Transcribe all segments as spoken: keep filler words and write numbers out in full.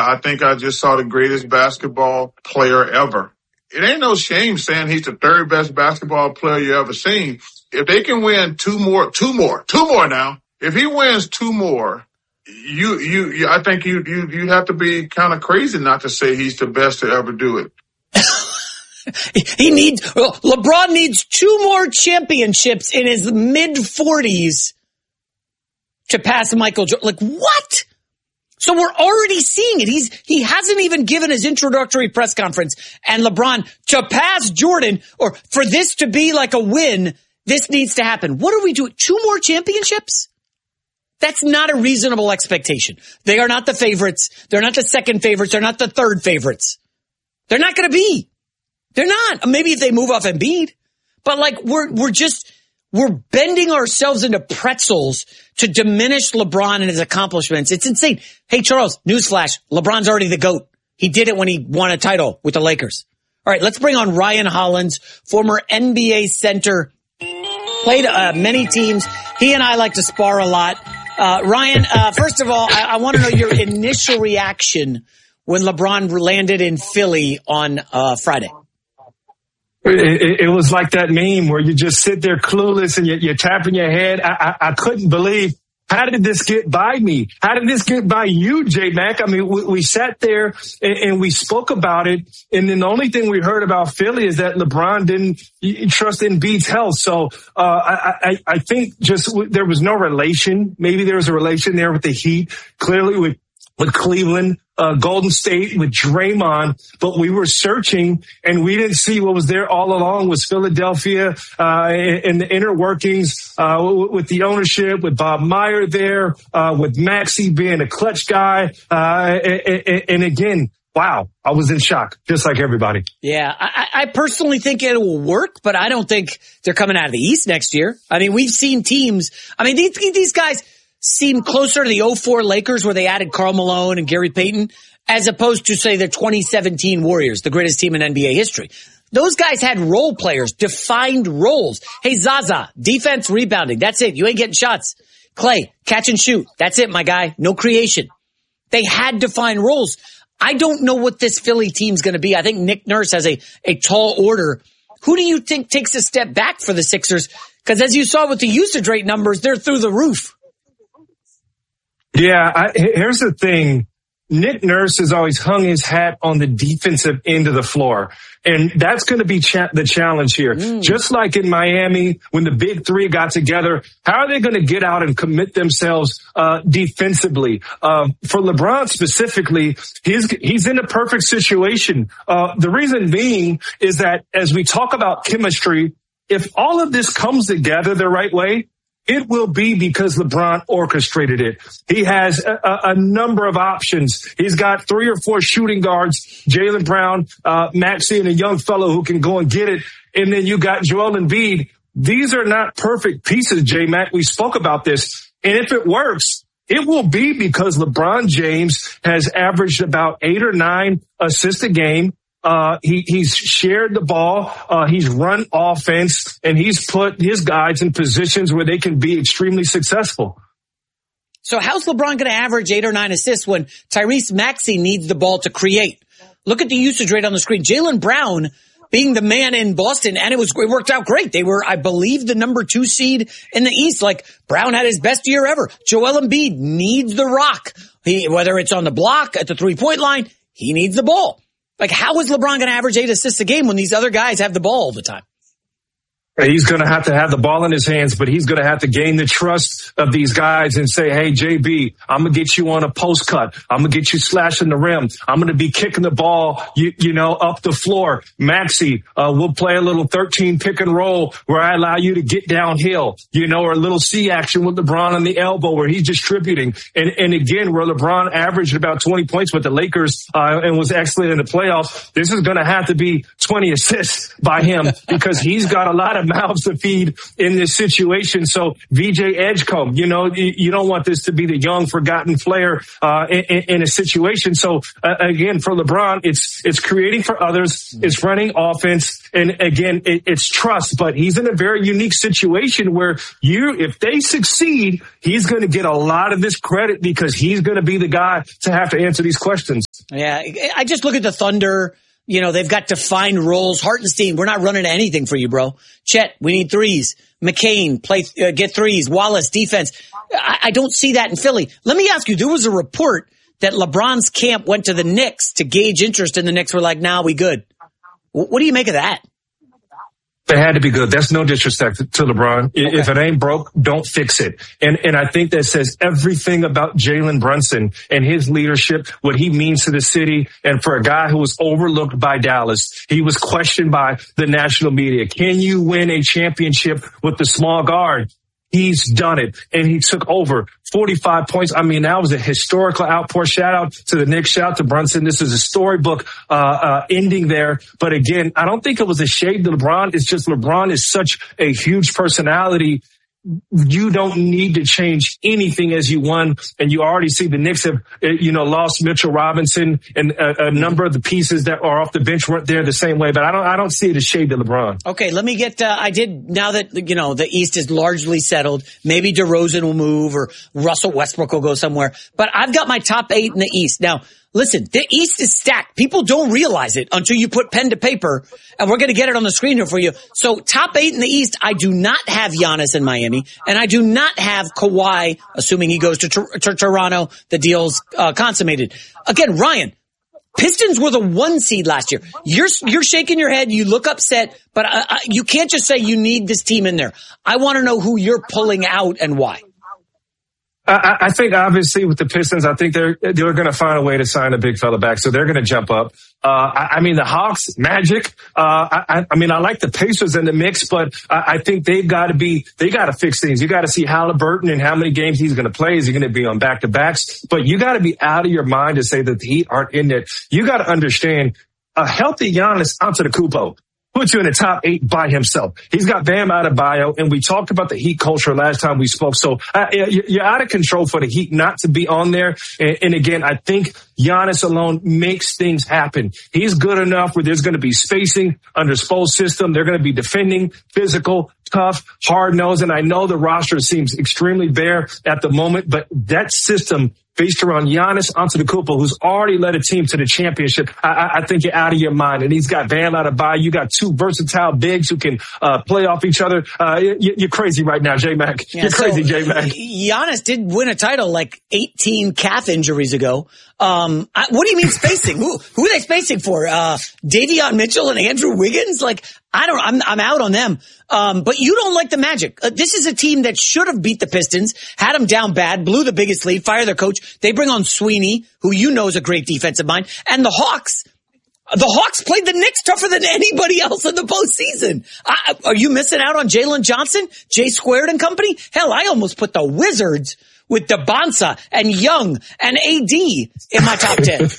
I think I just saw the greatest basketball player ever. It ain't no shame saying he's the third best basketball player you ever seen. If they can win two more, two more, two more now, if he wins two more, you, you, you I think you, you, you have to be kind of crazy not to say he's the best to ever do it. He needs, well, LeBron needs two more championships in his mid forties to pass Michael Jordan. Like, what? So we're already seeing it. He's, he hasn't even given his introductory press conference. And LeBron, to pass Jordan, or for this to be like a win, this needs to happen. What are we doing? Two more championships? That's not a reasonable expectation. They are not the favorites. They're not the second favorites. They're not the third favorites. They're not going to be. They're not. Maybe if they move off Embiid. But like, we're, we're just, we're bending ourselves into pretzels to diminish LeBron and his accomplishments. It's insane. Hey, Charles, newsflash. LeBron's already the GOAT. He did it when he won a title with the Lakers. All right, let's bring on Ryan Hollins, former N B A center, played uh, many teams. He and I like to spar a lot. Uh, Ryan, uh, first of all, I, I want to know your initial reaction when LeBron landed in Philly on uh, Friday. It, it, it was like that meme where you just sit there clueless and you're, you're tapping your head. I, I, I couldn't believe, how did this get by me? How did this get by you, J-Mac? I mean, we, we sat there and, and we spoke about it. And then the only thing we heard about Philly is that LeBron didn't trust Embiid's health. So uh, I, I, I think just there was no relation. Maybe there was a relation there with the Heat, clearly with, with Cleveland. Uh, Golden State with Draymond, but we were searching and we didn't see what was there all along was Philadelphia, uh, and the inner workings, uh, with the ownership, with Bob Meyer there, uh, with Maxey being a clutch guy. Uh, and, and again, wow, I was in shock, just like everybody. Yeah, I, I personally think it will work, but I don't think they're coming out of the East next year. I mean, we've seen teams, I mean, these, these guys seem closer to the oh four Lakers where they added Karl Malone and Gary Payton as opposed to, say, the twenty seventeen Warriors, the greatest team in N B A history. Those guys had role players, defined roles. Hey, Zaza, defense, rebounding. That's it. You ain't getting shots. Clay, catch and shoot. That's it, my guy. No creation. They had defined roles. I don't know what this Philly team's going to be. I think Nick Nurse has a, a tall order. Who do you think takes a step back for the Sixers? Because as you saw with the usage rate numbers, they're through the roof. Yeah, I, here's the thing. Nick Nurse has always hung his hat on the defensive end of the floor. And that's going to be cha- the challenge here. Mm. Just like in Miami, when the big three got together, how are they going to get out and commit themselves uh defensively? Uh, for LeBron specifically, he's, he's in a perfect situation. Uh, the reason being is that as we talk about chemistry, if all of this comes together the right way, it will be because LeBron orchestrated it. He has a, a number of options. He's got three or four shooting guards, Jaylen Brown, uh, Maxey, and a young fellow who can go and get it. And then you got Joel Embiid. These are not perfect pieces, J-Mac. We spoke about this. And if it works, it will be because LeBron James has averaged about eight or nine assists a game. Uh, he, he's shared the ball. Uh, he's run offense and he's put his guys in positions where they can be extremely successful. So how's LeBron going to average eight or nine assists when Tyrese Maxey needs the ball to create? Look at the usage rate on the screen. Jaylen Brown being the man in Boston, and it was, it worked out great. They were, I believe, the number two seed in the East. Like, Brown had his best year ever. Joel Embiid needs the rock. He, whether it's on the block, at the three-point line, he needs the ball. Like, how is LeBron going to average eight assists a game when these other guys have the ball all the time? He's going to have to have the ball in his hands, but he's going to have to gain the trust of these guys and say, hey, J B, I'm going to get you on a post cut. I'm going to get you slashing the rim. I'm going to be kicking the ball, you, you know, up the floor. Maxey, uh, we'll play a little thirteen pick and roll where I allow you to get downhill, you know, or a little C action with LeBron on the elbow where he's distributing. And, and again, where LeBron averaged about twenty points with the Lakers, uh, and was excellent in the playoffs. This is going to have to be twenty assists by him because he's got a lot of mouths to feed in this situation. So V J Edgecombe, you know, you, you don't want this to be the young, forgotten player uh, in, in a situation. So uh, again, for LeBron, it's it's creating for others, it's running offense, and again, it, it's trust. But he's in a very unique situation where you, if they succeed, he's going to get a lot of this credit because he's going to be the guy to have to answer these questions. Yeah, I just look at the Thunder. You know, they've got defined roles. Hartenstein, we're not running anything for you, bro. Chet, we need threes. McCain, play, uh, get threes. Wallace, defense. I, I don't see that in Philly. Let me ask you, there was a report that LeBron's camp went to the Knicks to gauge interest, and the Knicks were like, nah, we good. W- what do you make of that? They had to be good. That's no disrespect to LeBron. Okay. If it ain't broke, don't fix it. And and I think that says everything about Jalen Brunson and his leadership, what he means to the city. And for a guy who was overlooked by Dallas, he was questioned by the national media. Can you win a championship with the small guard? He's done it, and he took over forty-five points. I mean, that was a historical outpour. Shout out to the Knicks. Shout out to Brunson. This is a storybook uh, uh ending there. But again, I don't think it was a shade to LeBron. It's just LeBron is such a huge personality. You don't need to change anything as you won. And you already see the Knicks have, you know, lost Mitchell Robinson, and a, a number of the pieces that are off the bench weren't there the same way. But I don't, I don't see it as shade to LeBron. Okay, let me get, uh, I did, now that, you know, the East is largely settled, maybe DeRozan will move or Russell Westbrook will go somewhere. But I've got my top eight in the East. Now, listen, the East is stacked. People don't realize it until you put pen to paper, and we're going to get it on the screen here for you. So top eight in the East, I do not have Giannis in Miami, and I do not have Kawhi, assuming he goes to, to, to Toronto, the deal's uh, consummated. Again, Ryan, Pistons were the one seed last year. You're you're shaking your head. You look upset, but uh, uh, you can't just say you need this team in there. I want to know who you're pulling out and why. I, I think obviously with the Pistons, I think they're they're going to find a way to sign a big fella back, so they're going to jump up. Uh, I, I mean, the Hawks, Magic. Uh, I, I mean, I like the Pacers in the mix, but I, I think they've got to be they got to fix things. You got to see Halliburton and how many games he's going to play. Is he going to be on back to backs? But you got to be out of your mind to say that the Heat aren't in it. You got to understand a healthy Giannis Antetokounmpo put you in the top eight by himself. He's got Bam Adebayo, and we talked about the Heat culture last time we spoke. So uh, you're out of control for the Heat not to be on there. And, and again, I think Giannis alone makes things happen. He's good enough where there's going to be spacing under Spo's system. They're going to be defending, physical, tough, hard-nosed. And I know the roster seems extremely bare at the moment, but that system based around Giannis Antetokounmpo, who's already led a team to the championship, I, I think you're out of your mind. And he's got Bam Adebayo. You got two versatile bigs who can uh, play off each other. Uh, you, you're crazy right now, J-Mac. Yeah, you're so crazy, J-Mac. Giannis did win a title like eighteen calf injuries ago. Um, I, what do you mean spacing? who, who are they spacing for? Uh, Davion Mitchell and Andrew Wiggins? Like, I don't, I'm, I'm out on them. Um, but you don't like the Magic. Uh, this is a team that should have beat the Pistons, had them down bad, blew the biggest lead, fired their coach. They bring on Sweeney, who you know is a great defensive mind. And the Hawks, the Hawks played the Knicks tougher than anybody else in the postseason. I, are you missing out on Jalen Johnson, Jay Squared and company? Hell, I almost put the Wizards with DeBonsa and Young and A D in my top ten.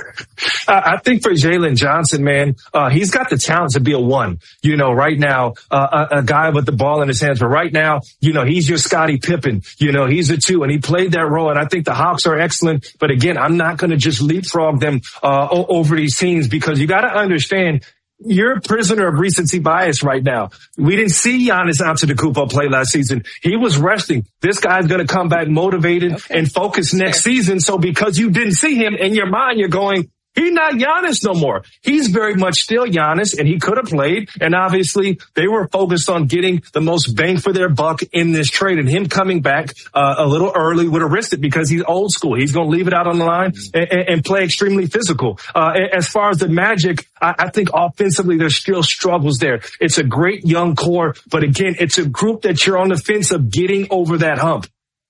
I think for Jalen Johnson, man, uh, he's got the talent to be a one, you know, right now, uh, a, a guy with the ball in his hands. But right now, you know, he's your Scottie Pippen, you know, he's a two, and he played that role. And I think the Hawks are excellent. But again, I'm not going to just leapfrog them uh, o- over these teams, because you got to understand, you're a prisoner of recency bias right now. We didn't see Giannis Antetokounmpo play last season. He was resting. This guy's going to come back motivated okay. and focused next Fair. season. So because you didn't see him, in your mind, you're going, he's not Giannis no more. He's very much still Giannis, and he could have played. And obviously, they were focused on getting the most bang for their buck in this trade. And him coming back uh, a little early would have risked it, because he's old school. He's going to leave it out on the line and, and play extremely physical. Uh, as far as the Magic, I, I think offensively there's still struggles there. It's a great young core, but again, it's a group that you're on the fence of getting over that hump.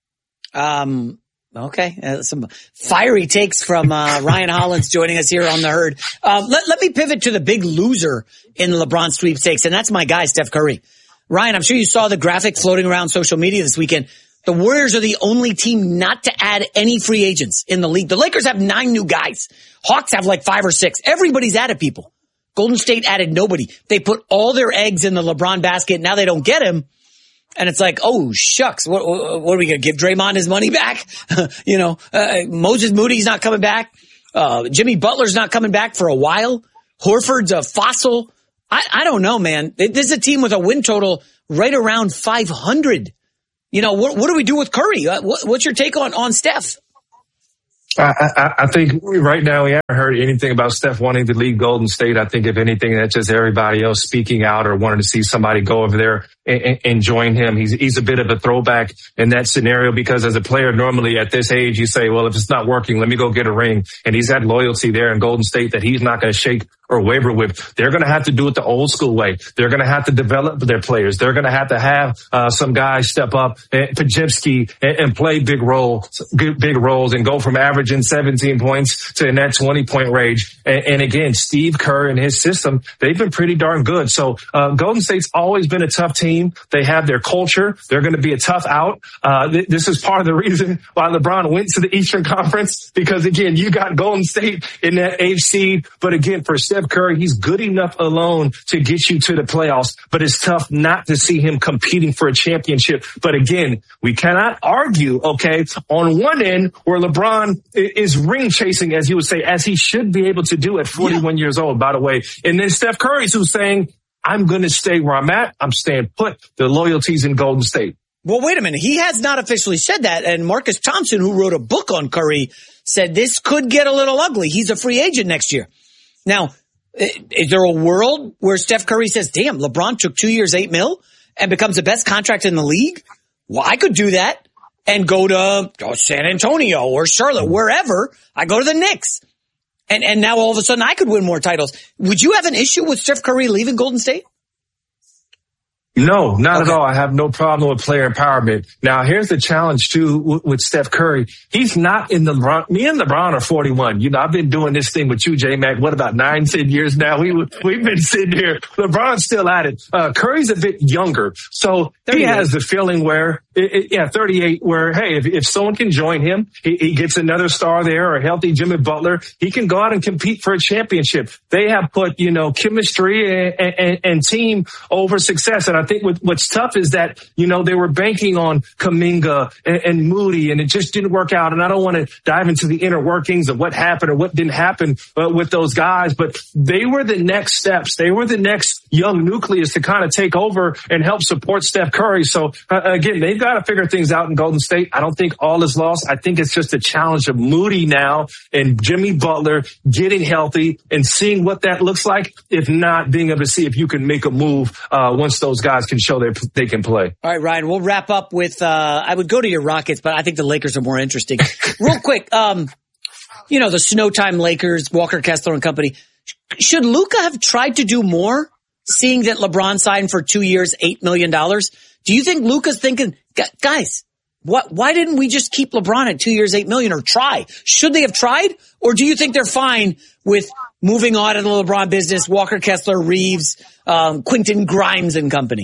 Um. Okay, uh, some fiery takes from uh, Ryan Hollins joining us here on The Herd. Uh, let, let me pivot to the big loser in the LeBron sweepstakes, and that's my guy, Steph Curry. Ryan, I'm sure you saw the graphic floating around social media this weekend. The Warriors are the only team not to add any free agents in the league. The Lakers have nine new guys. Hawks have like five or six. Everybody's added people. Golden State added nobody. They put all their eggs in the LeBron basket. Now they don't get him. And it's like, oh, shucks. What, what are we going to give Draymond his money back? you know, uh, Moses Moody's not coming back. Uh, Jimmy Butler's not coming back for a while. Horford's a fossil. I, I don't know, man. This is a team with a win total right around five hundred. You know, what, what do we do with Curry? What, what's your take on, on Steph? I, I, I think right now we haven't heard anything about Steph wanting to leave Golden State. I think if anything, that's just everybody else speaking out or wanting to see somebody go over there and, and, and join him. He's, he's a bit of a throwback in that scenario because as a player, normally at this age, you say, well, if it's not working, let me go get a ring. And he's had loyalty there in Golden State that he's not going to shake or waver with. They're going to have to do it the old school way. They're going to have to develop their players. They're going to have to have uh, some guys step up, and Podziemski, and, and play big roles, big roles, and go from averaging seventeen points to in that twenty point range. And, and again, Steve Kerr and his system, they've been pretty darn good. So uh, Golden State's always been a tough team. They have their culture. They're going to be a tough out. Uh, th- this is part of the reason why LeBron went to the Eastern Conference because again, you got Golden State in that eighth seed, but again, for Steph Curry, he's good enough alone to get you to the playoffs, but it's tough not to see him competing for a championship. But again, we cannot argue, okay, on one end where LeBron is ring chasing, as you would say, as he should be able to do at forty-one yeah. years old, by the way. And then Steph Curry's who's saying, I'm going to stay where I'm at. I'm staying put. The loyalty's in Golden State. Well, wait a minute. He has not officially said that. And Marcus Thompson, who wrote a book on Curry, said this could get a little ugly. He's a free agent next year. Now, is there a world where Steph Curry says, damn, LeBron took two years, eight mil and becomes the best contract in the league? Well, I could do that and go to oh, San Antonio or Charlotte, wherever. I go to the Knicks. And, and now all of a sudden I could win more titles. Would you have an issue with Steph Curry leaving Golden State? No, not okay. at all. I have no problem with player empowerment. Now, here's the challenge, too, with, with Steph Curry. He's not in the LeBron. Me and LeBron are forty-one. You know, I've been doing this thing with you, J-Mac, what, about nine, ten years now? We, we've been sitting here. LeBron's still at it. Uh, Curry's a bit younger. So he has the feeling where, it, it, yeah, thirty-eight, where, hey, if, if someone can join him, he, he gets another star there or a healthy Jimmy Butler, he can go out and compete for a championship. They have put, you know, chemistry and, and, and team over success. And I think what, what's tough is that, you know, they were banking on Kuminga and, and Moody, and it just didn't work out. And I don't want to dive into the inner workings of what happened or what didn't happen uh, with those guys, but they were the next steps. They were the next young nucleus to kind of take over and help support Steph Curry. So, uh, again, they've got to figure things out in Golden State. I don't think all is lost. I think it's just a challenge of Moody now and Jimmy Butler getting healthy and seeing what that looks like. If not, being able to see if you can make a move uh, once those guys can show they they can play. All right, Ryan, we'll wrap up with, uh, I would go to your Rockets, but I think the Lakers are more interesting. Real quick, um, you know, the Snowtime Lakers, Walker Kessler and company. Should Luka have tried to do more, seeing that LeBron signed for two years, eight million dollars? Do you think Luka's thinking, guys, what, why didn't we just keep LeBron at two years, eight million dollars or try? Should they have tried? Or do you think they're fine with moving on in the LeBron business, Walker Kessler, Reeves, um, Quentin Grimes and company?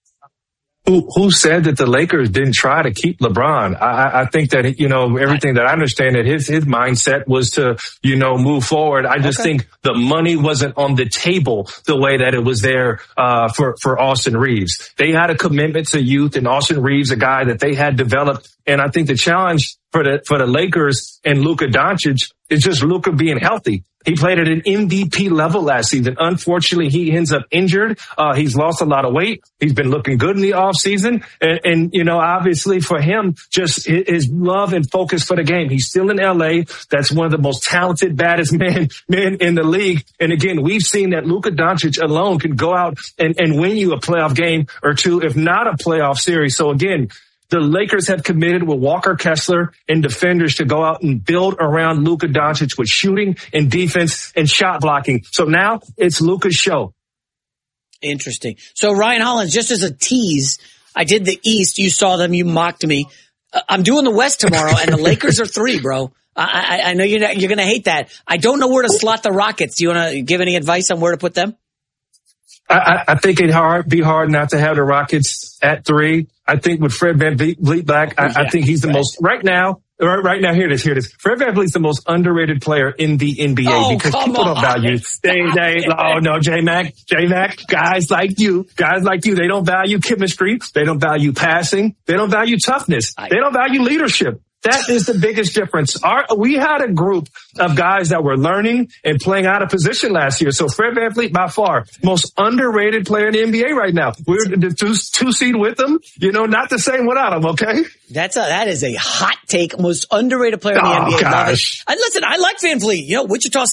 Who, who said that the Lakers didn't try to keep LeBron? I, I think that, you know, everything that I understand that his, his mindset was to, you know, move forward. I just okay. think the money wasn't on the table the way that it was there, uh, for, for Austin Reeves. They had a commitment to youth, and Austin Reeves, a guy that they had developed. And I think the challenge for the, for the Lakers and Luka Doncic is just Luka being healthy. He played at an M V P level last season. Unfortunately, he ends up injured. Uh, he's lost a lot of weight. He's been looking good in the off season. And, and, you know, obviously for him, just his love and focus for the game. He's still in L A. That's one of the most talented, baddest men, men in the league. And again, we've seen that Luka Doncic alone can go out and, and win you a playoff game or two, if not a playoff series. So again, the Lakers have committed with Walker Kessler and defenders to go out and build around Luka Doncic with shooting and defense and shot blocking. So now it's Luka's show. Interesting. So Ryan Hollins, just as a tease, I did the East. You saw them. You mocked me. I'm doing the West tomorrow, and the Lakers are three, bro. I, I, I know you're, you're going to hate that. I don't know where to slot the Rockets. Do you want to give any advice on where to put them? I, I think it'd hard, be hard not to have the Rockets at three. I think with Fred VanVleet back, I, yeah, I think he's the right. most, right now, Right, right now, here it is. Here it is. Fred VanVleet's the most underrated player in the N B A oh, because people on. don't value. They, they, oh no, J Mac, J Mac, guys like you, guys like you, they don't value chemistry. They don't value passing. They don't value toughness. They don't value leadership. That is the biggest difference. Our, we had a group of guys that were learning and playing out of position last year. So Fred VanVleet, by far, most underrated player in the N B A right now. We're the two, two seed with him, you know, not the same without him, okay? That's a, that is a hot take. Most underrated player in the oh, N B A. Gosh. I, listen, I like VanVleet. You know, Wichita State